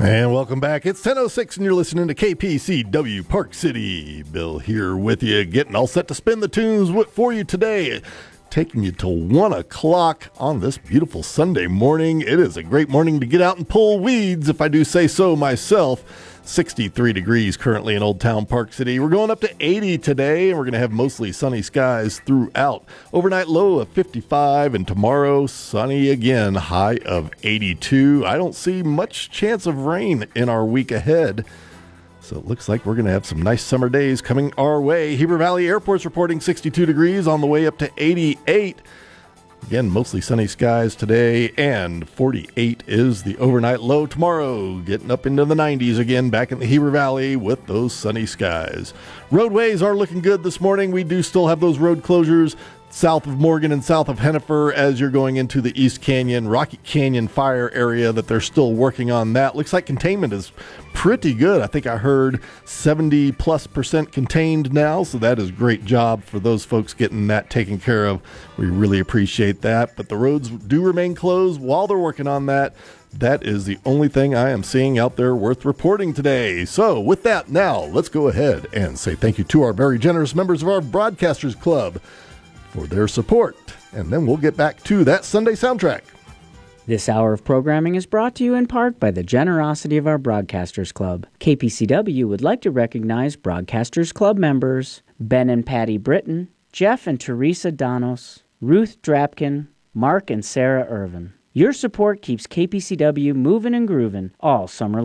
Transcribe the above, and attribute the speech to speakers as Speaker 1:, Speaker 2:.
Speaker 1: And welcome back. It's 10:06 and you're listening to KPCW Park City. Bill here with you, getting all set to spin the tunes for you today. Taking you till 1 o'clock on this beautiful Sunday morning. It is a great morning to get out and pull weeds, if I do say so myself. 63 degrees currently in Old Town Park City. We're going up to 80 today, and we're going to have mostly sunny skies throughout. Overnight low of 55, and tomorrow sunny again, high of 82. I don't see much chance of rain in our week ahead. So it looks like we're going to have some nice summer days coming our way. Heber Valley Airport's reporting 62 degrees on the way up to 88. Again, mostly sunny skies today, and 48 is the overnight low tomorrow. Getting up into the 90s again back in the Heber Valley with those sunny skies. Roadways are looking good this morning. We do still have those road closures south of Morgan and south of Hennifer as you're going into the East Canyon, Rocky Canyon fire area that they're still working on that. Looks like containment is pretty good. I think I heard 70+% contained now, so that is a great job for those folks getting that taken care of. We really appreciate that, but the roads do remain closed while they're working on that. That is the only thing I am seeing out there worth reporting today. So with that, now let's go ahead and say thank you to our very generous members of our Broadcasters Club for their support, and then we'll get back to that Sunday soundtrack.
Speaker 2: This hour of programming is brought to you in part by the generosity of our Broadcasters Club. KPCW would like to recognize Broadcasters Club members Ben and Patty Britton, Jeff and Teresa Donos, Ruth Drapkin, Mark and Sarah Irvin. Your support keeps KPCW moving and grooving all summer long.